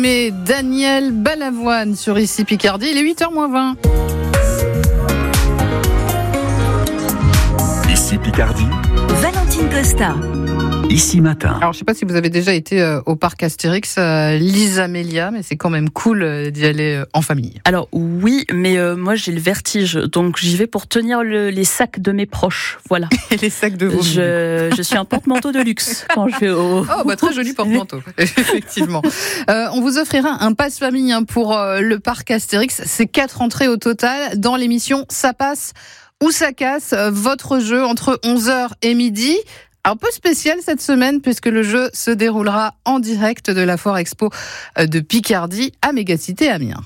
Mais Daniel Balavoine sur Ici Picardie, il est 8h moins 20. Ici Picardie, Valentine Costa. Ici Matin. Alors je sais pas si vous avez déjà été au parc Astérix, Lisa Amelia, mais c'est quand même cool d'y aller en famille. Alors oui, mais moi j'ai le vertige, donc j'y vais pour tenir les sacs de mes proches, voilà. Et les sacs de vomi. Je suis un porte-manteau de luxe quand je vais au... Oh bah très joli porte-manteau, effectivement. On vous offrira un passe-famille pour le parc Astérix, c'est 4 entrées au total dans l'émission Ça passe ou ça casse, votre jeu entre 11h et midi. Un peu spécial cette semaine puisque le jeu se déroulera en direct de la Foire Expo de Picardie à Mégacité Amiens.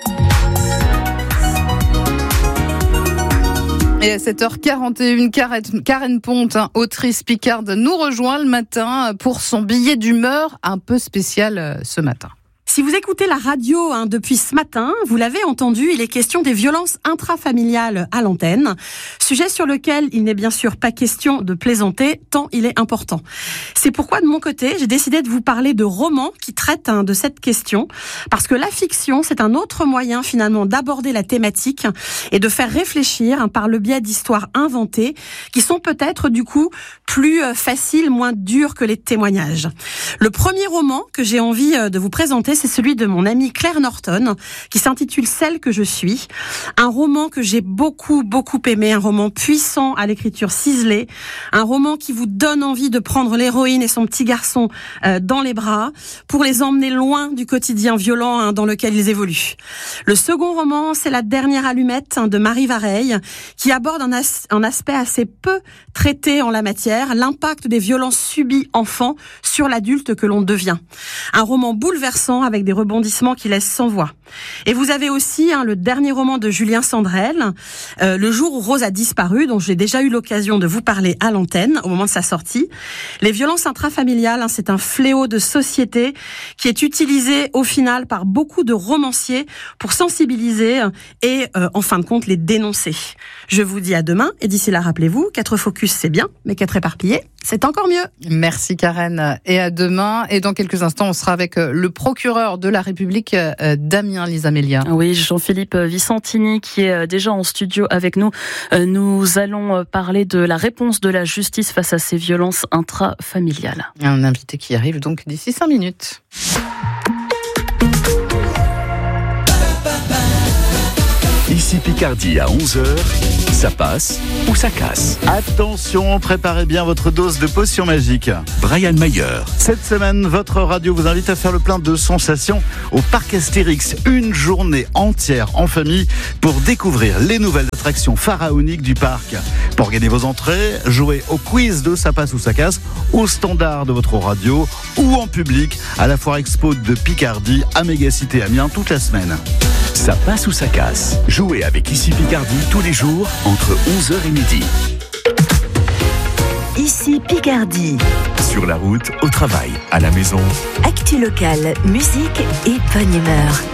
Et à 7h41, Karen Ponte, autrice picarde, nous rejoint le matin pour son billet d'humeur un peu spécial ce matin. Si vous écoutez la radio depuis ce matin, vous l'avez entendu, il est question des violences intrafamiliales à l'antenne. Sujet sur lequel il n'est bien sûr pas question de plaisanter, tant il est important. C'est pourquoi de mon côté, j'ai décidé de vous parler de romans qui traitent de cette question. Parce que la fiction, c'est un autre moyen finalement d'aborder la thématique et de faire réfléchir par le biais d'histoires inventées qui sont peut-être du coup plus faciles, moins dures que les témoignages. Le premier roman que j'ai envie de vous présenter, c'est celui de mon amie Claire Norton, qui s'intitule Celle que je suis. Un roman que j'ai beaucoup aimé, un roman puissant à l'écriture ciselée, un roman qui vous donne envie de prendre l'héroïne et son petit garçon dans les bras pour les emmener loin du quotidien violent dans lequel ils évoluent. Le second roman, c'est La dernière allumette de Marie Vareille, qui aborde un aspect assez peu traité en la matière, l'impact des violences subies enfant sur l'adulte que l'on devient. Un roman bouleversant avec des rebondissements qui laissent sans voix. Et vous avez aussi le dernier roman de Julien Sandrel, Le jour où Rose a disparu, dont j'ai déjà eu l'occasion de vous parler à l'antenne au moment de sa sortie. Les violences intrafamiliales, c'est un fléau de société qui est utilisé au final par beaucoup de romanciers pour sensibiliser et en fin de compte les dénoncer. Je vous dis à demain et d'ici là rappelez-vous, 4 focus c'est bien, mais 4 éparpillés c'est encore mieux. Merci Karen et à demain. Et dans quelques instants on sera avec le procureur de la République d'Amiens, Lisa Amelia. Oui, Jean-Philippe Vicentini qui est déjà en studio avec nous. Nous allons parler de la réponse de la justice face à ces violences intrafamiliales. Un invité qui arrive donc d'ici 5 minutes. Ici Picardie à 11h, ça passe ou ça casse. Attention, préparez bien votre dose de potion magique. Brian Mayer. Cette semaine, votre radio vous invite à faire le plein de sensations au parc Astérix. Une journée entière en famille pour découvrir les nouvelles attractions pharaoniques du parc. Pour gagner vos entrées, jouez au quiz de ça passe ou ça casse, au standard de votre radio ou en public à la Foire Expo de Picardie à Mégacité Amiens toute la semaine. Ça passe ou ça casse. Jouez avec Ici Picardie tous les jours entre 11h et midi. Ici Picardie. Sur la route, au travail, à la maison. Actu locale, musique et bonne humeur.